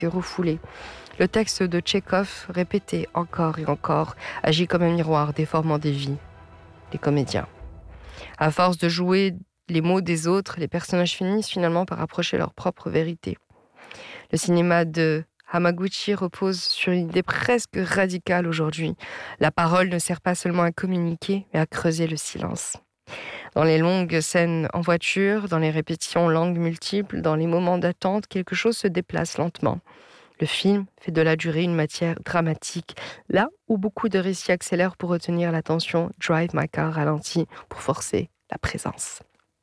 et refoulé. Le texte de Tchekhov, répété encore et encore, agit comme un miroir déformant des vies, des comédiens. À force de jouer les mots des autres, les personnages finissent finalement par approcher leur propre vérité. Le cinéma de Hamaguchi repose sur une idée presque radicale aujourd'hui. La parole ne sert pas seulement à communiquer, mais à creuser le silence. Dans les longues scènes en voiture, dans les répétitions langues multiples, dans les moments d'attente, quelque chose se déplace lentement. Le film fait de la durée une matière dramatique, là où beaucoup de récits accélèrent pour retenir l'attention, Drive My Car ralentit pour forcer la présence.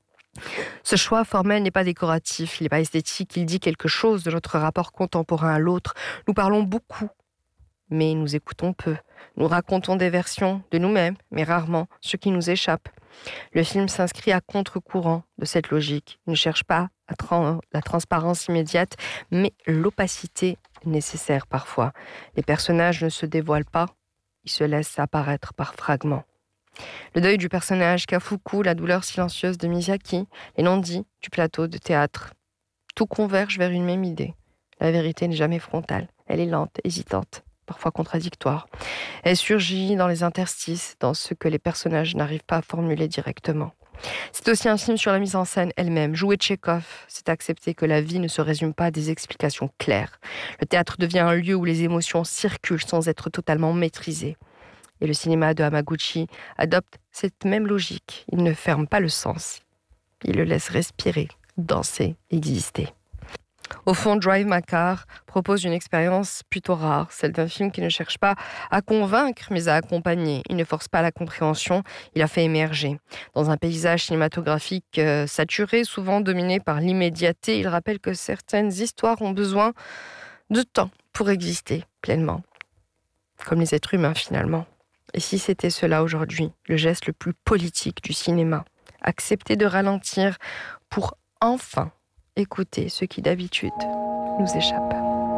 Ce choix formel n'est pas décoratif, il n'est pas esthétique, il dit quelque chose de notre rapport contemporain à l'autre. Nous parlons beaucoup, mais nous écoutons peu. Nous racontons des versions de nous-mêmes, mais rarement ce qui nous échappe. Le film s'inscrit à contre-courant de cette logique. Il ne cherche pas la transparence immédiate, mais l'opacité nécessaire parfois. Les personnages ne se dévoilent pas, ils se laissent apparaître par fragments. Le deuil du personnage Kafuku, la douleur silencieuse de Miyazaki, les non-dits du plateau de théâtre. Tout converge vers une même idée. La vérité n'est jamais frontale. Elle est lente, hésitante, parfois contradictoire. Elle surgit dans les interstices, dans ce que les personnages n'arrivent pas à formuler directement. C'est aussi un film sur la mise en scène elle-même. Jouer Tchekhov, c'est accepter que la vie ne se résume pas à des explications claires. Le théâtre devient un lieu où les émotions circulent sans être totalement maîtrisées. Et le cinéma de Hamaguchi adopte cette même logique. Il ne ferme pas le sens. Il le laisse respirer, danser, exister. Au fond, Drive My Car propose une expérience plutôt rare, celle d'un film qui ne cherche pas à convaincre, mais à accompagner. Il ne force pas la compréhension, il a fait émerger. Dans un paysage cinématographique saturé, souvent dominé par l'immédiateté, il rappelle que certaines histoires ont besoin de temps pour exister pleinement. Comme les êtres humains, finalement. Et si c'était cela aujourd'hui, le geste le plus politique du cinéma, accepter de ralentir pour enfin écouter ce qui d'habitude nous échappe.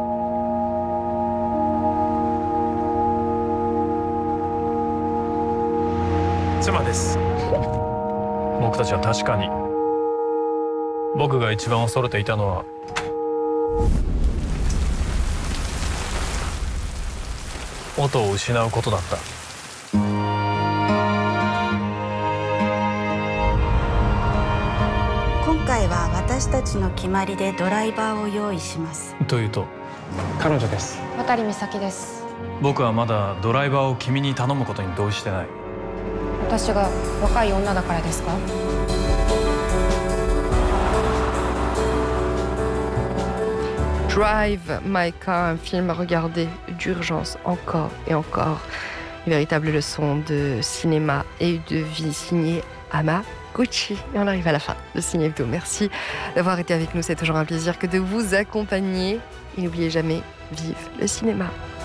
妻です。僕たちは確かに僕が一番恐れていたのは音を失うことだった。 今回は私たちの決まりでドライバーを用意します。 というと、 彼女です。 渡美咲です。 僕はまだドライバーを君に頼むことに同意してない。 私が若い女だからですか Drive My Car, un film à regarder d'urgence encore et encore. Une véritable leçon de cinéma et de vie signée Hamaguchi. Et on arrive à la fin de Ciné Hebdo. Merci d'avoir été avec nous. C'est toujours un plaisir que de vous accompagner. Et n'oubliez jamais, vive le cinéma.